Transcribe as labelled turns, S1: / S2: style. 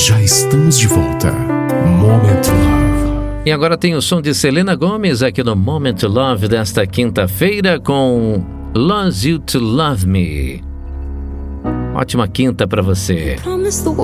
S1: Já estamos de volta. Moment Love.
S2: E agora tem o som de Selena Gomez aqui no Moment Love desta quinta-feira com Loves You to Love Me. Ótima quinta pra você.
S3: Promise the